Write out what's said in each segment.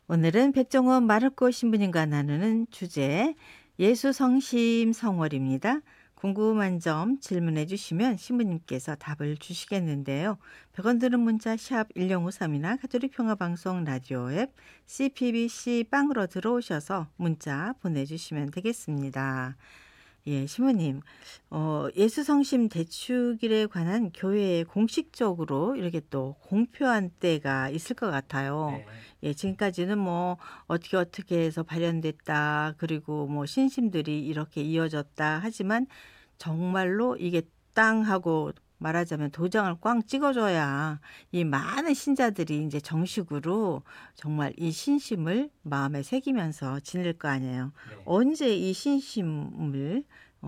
오늘은 백종원 마르코 신부님과 나누는 주제 예수 성심 성월입니다. 궁금한 점 질문해 주시면 신부님께서 답을 주시겠는데요. 100원 드는 문자 샵 1053이나 가톨릭 평화방송 라디오 앱 CPBC 빵으로 들어오셔서 문자 보내주시면 되겠습니다. 예, 신부님, 예수 성심 대축일에 관한 교회에 공식적으로 이렇게 또 공표한 때가 있을 것 같아요. 네. 예, 지금까지는 뭐 어떻게 해서 발현됐다, 그리고 뭐 신심들이 이렇게 이어졌다 하지만 정말로 이게 땅 하고 말하자면 도장을 꽝 찍어줘야 이 많은 신자들이 이제 정식으로 정말 이 신심을 마음에 새기면서 지낼 거 아니에요. 네. 언제 이 신심을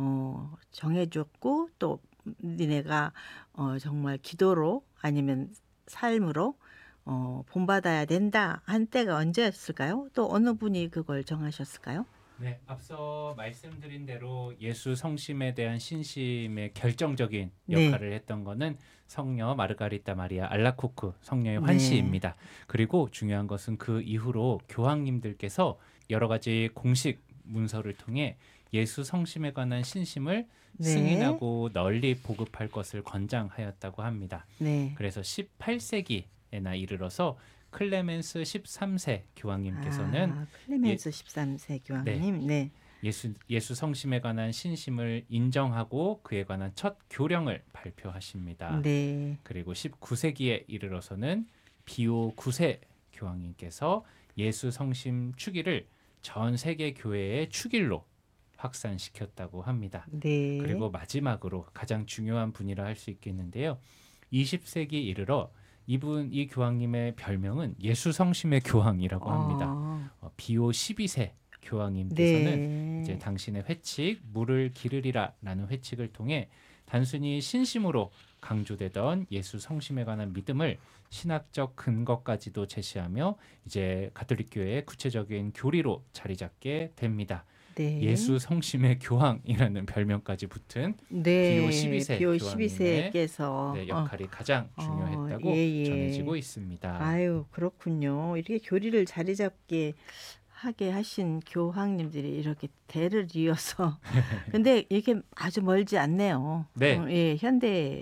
정해줬고 또 니네가 정말 기도로 아니면 삶으로 본받아야 된다 한 때가 언제였을까요? 또 어느 분이 그걸 정하셨을까요? 네, 앞서 말씀드린 대로 예수 성심에 대한 신심의 결정적인 네. 역할을 했던 거는 성녀 마르가리타 마리아 알라코크 성녀의 네. 환시입니다. 그리고 중요한 것은 그 이후로 교황님들께서 여러 가지 공식 문서를 통해 예수 성심에 관한 신심을 네. 승인하고 널리 보급할 것을 권장하였다고 합니다. 네. 그래서 18세기에나 이르러서 클레멘스 13세 교황님께서는 클레멘스 13세 교황님. 네. 예수 성심에 관한 신심을 인정하고 그에 관한 첫 교령을 발표하십니다. 네. 그리고 19세기에 이르러서는 비오 9세 교황님께서 예수 성심 축일을 전 세계 교회의 축일로 확산시켰다고 합니다. 네. 그리고 마지막으로 가장 중요한 분이라 할 수 있겠는데요. 20세기 이르러 이 교황님의 별명은 예수 성심의 교황이라고 합니다. 비오 12세 교황님께서는 네. 이제 당신의 회칙 물을 기르리라라는 회칙을 통해 단순히 신심으로 강조되던 예수 성심에 관한 믿음을 신학적 근거까지도 제시하며 이제 가톨릭 교회의 구체적인 교리로 자리 잡게 됩니다. 네. 예수 성심의 교황이라는 별명까지 붙은 네. 비오 12세 비오 교황님의 12세께서 역할이 가장 중요했다고 예. 전해지고 있습니다. 아유, 그렇군요. 이렇게 교리를 자리 잡게 하게 하신 교황님들이 이렇게 대를 이어서 근데 이게 아주 멀지 않네요. 네. 예, 현대에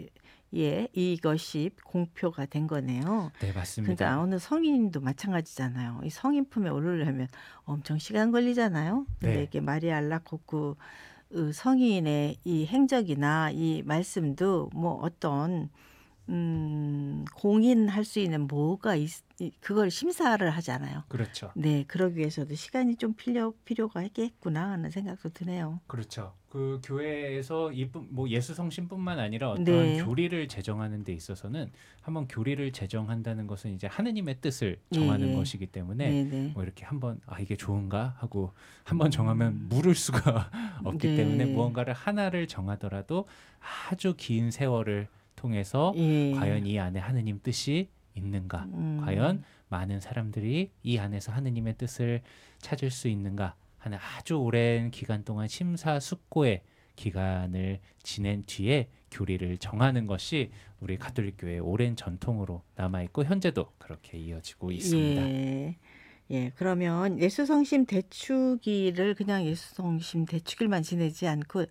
이것이 공표가 된 거네요. 네, 맞습니다. 그러니까 어느 성인도 마찬가지잖아요. 이 성인품에 오르려면 엄청 시간 걸리잖아요. 근데 네. 이렇게 마리아 알라코크 성인의 이 행적이나 이 말씀도 뭐 어떤 공인할 수 있는 뭐가 그걸 심사를 하잖아요. 그렇죠. 네, 그러기 위해서도 시간이 좀 필요가 있겠구나 하는 생각도 드네요. 그렇죠. 그 교회에서 뭐 예수 성심뿐만 아니라 어떤 네. 교리를 제정하는 데 있어서는 한번 교리를 제정한다는 것은 이제 하느님의 뜻을 정하는 예. 것이기 때문에 네네. 뭐 이렇게 한번 이게 좋은가 하고 한번 정하면 물을 수가 없기 네. 때문에 무언가를 하나를 정하더라도 아주 긴 세월을 통해서 예. 과연 이 안에 하느님 뜻이 있는가? 과연 많은 사람들이 이 안에서 하느님의 뜻을 찾을 수 있는가 하는 아주 오랜 기간 동안 심사숙고의 기간을 지낸 뒤에 교리를 정하는 것이 우리 가톨릭 교회의 오랜 전통으로 남아있고 현재도 그렇게 이어지고 있습니다. 예, 그러면 예수성심 대축일을 그냥 예수성심 대축일만 지내지 않고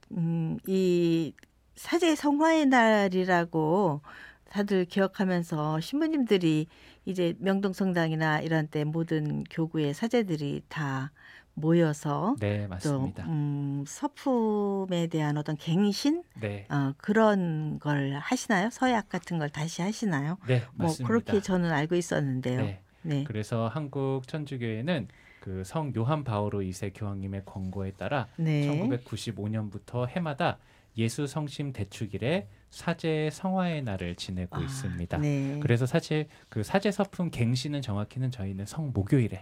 이 사제 성화의 날이라고 다들 기억하면서 신부님들이 이제 명동성당이나 이런 때 모든 교구의 사제들이 다 모여서 네, 맞습니다. 또 서품에 대한 어떤 갱신 네, 그런 걸 하시나요? 서약 같은 걸 다시 하시나요? 네, 뭐 맞습니다. 그렇게 저는 알고 있었는데요. 네. 네. 그래서 한국 천주교회는 그 성 요한 바오로 2세 교황님의 권고에 따라 네. 1995년부터 해마다 예수 성심 대축일에 사제 성화의 날을 지내고 있습니다. 네. 그래서 사실 그 사제 서품 갱신은 정확히는 저희는 성목요일에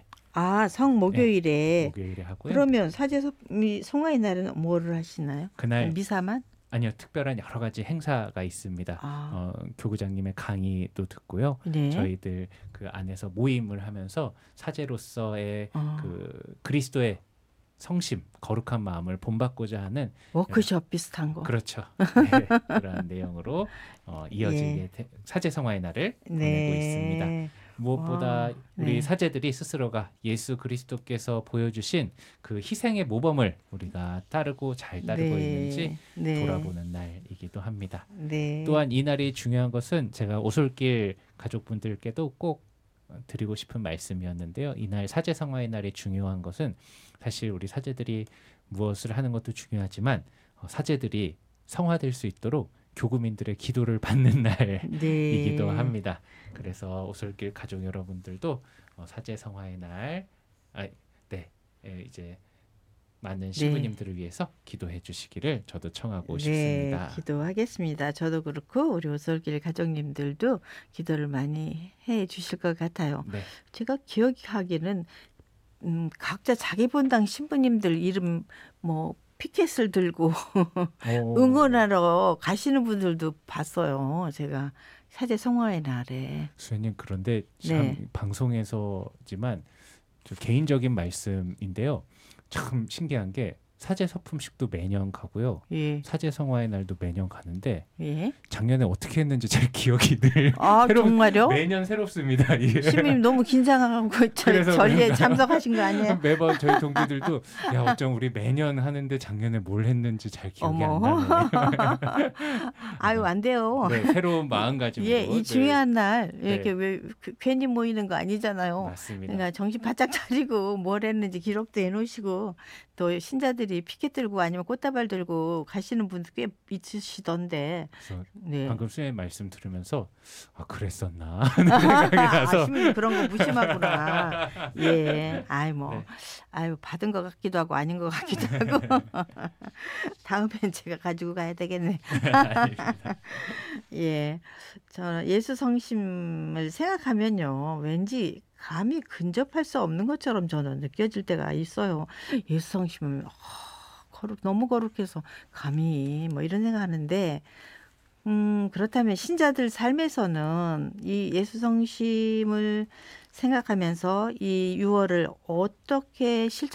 성목요일에. 목요일에 하고요. 그러면 사제 성화의 날은 뭐를 하시나요? 그날 미사만? 아니요, 특별한 여러 가지 행사가 있습니다. 교구장님의 강의도 듣고요. 네. 저희들 그 안에서 모임을 하면서 사제로서의 그 그리스도의 성심, 거룩한 마음을 본받고자 하는 워크숍 비슷한 거. 그렇죠. 네, 그러한 내용으로 이어지게 사제 성화의 날을 보내고 있습니다. 무엇보다 우리 네. 사제들이 스스로가 예수 그리스도께서 보여주신 그 희생의 모범을 우리가 따르고 잘 따르고 있는지 네. 돌아보는 날이기도 합니다. 네. 또한 이 날이 중요한 것은 제가 오솔길 가족분들께도 꼭 드리고 싶은 말씀이었는데요. 이날 사제성화의 날이 중요한 것은 사실 우리 사제들이 무엇을 하는 것도 중요하지만 사제들이 성화될 수 있도록 교구민들의 기도를 받는 날이기도 네. 합니다. 그래서 오솔길 가족 여러분들도 사제성화의 날, 이제 많은 신부님들을 위해서 기도해 주시기를 저도 청하고 네, 싶습니다. 기도하겠습니다. 저도 그렇고 우리 오솔길 가족님들도 기도를 많이 해 주실 것 같아요. 네, 제가 기억하기는 각자 자기 본당 신부님들 이름 뭐 피켓을 들고 오, 응원하러 가시는 분들도 봤어요. 제가 사제 성화의 날에. 수현님 그런데 참 네. 방송에서지만 저 개인적인 말씀인데요. 참 신기한 게 사제 서품식도 매년 가고요. 예. 사제 성화의 날도 매년 가는데 예. 작년에 어떻게 했는지 제 기억이 늘 아, 정말요? 매년 새롭습니다. 이게. 시민님 너무 긴장하고 그래서 전리에 그런가? 참석하신 거 아니에요? 매번 저희 동기들도 야 어쩜 우리 매년 하는데 작년에 뭘 했는지 잘 기억이 안 어머. 나네. 아유, 안 돼요. 네, 새로운 마음가짐으로 예, 이 늘, 중요한 날 이렇게 네. 왜 괜히 모이는 거 아니잖아요. 맞습니다. 그러니까 정신 바짝 차리고 뭘 했는지 기록도 해놓으시고 또 신자들이 피켓 들고 아니면 꽃다발 들고 가시는 분들 꽤 있으시던데. 그래서 네. 방금 수의 말씀 들으면서 아 그랬었나 하는 생각이 나서 시민님 그런 거 무심하구나. 예, 아이 뭐, 네. 아유 받은 것 같기도 하고 아닌 것 같기도 하고. 다음엔 제가 가지고 가야 되겠네. 아닙니다. 예, 저 예수 성심을 생각하면요, 왠지 감히 근접할 수 없는 것처럼 저는 느껴질 때가 있어요. 예수 성심은 너무 거룩해서 감히 뭐 이런 생각하는데, 그렇다면 신자들 삶에서는 이 예수 성심을 생각하면서 이 유월을 어떻게 실천